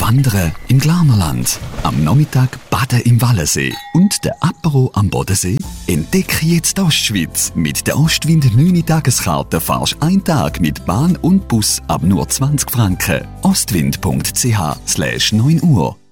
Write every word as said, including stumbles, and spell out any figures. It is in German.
Wandern im Glarnerland, am Nachmittag baden im Wallensee und der Apero am Bodensee? Entdecke jetzt die Ostschweiz. Mit der Ostwind neun Tageskarte fahrst du einen Tag mit Bahn und Bus ab nur zwanzig Franken. ostwind punkt c h slash neun Uhr